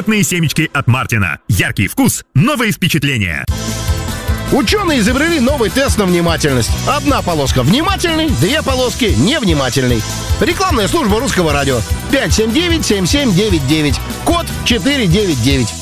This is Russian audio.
Конфетные семечки от Мартина. Яркий вкус, новые впечатления. Ученые изобрели новый тест на внимательность. Одна полоска внимательный, две полоски невнимательный. Рекламная служба Русского радио. 579-7799. Код 499.